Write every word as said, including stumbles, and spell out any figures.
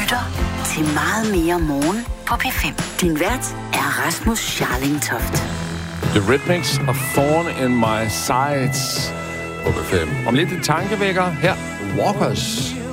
lytter til Meget Mere Morgen på P fem. Din vært er Rasmus Scharling-Toft. The Rhythmics og Thorn in My Sides på P fem. Om lidt en tankevækker her. Walkers.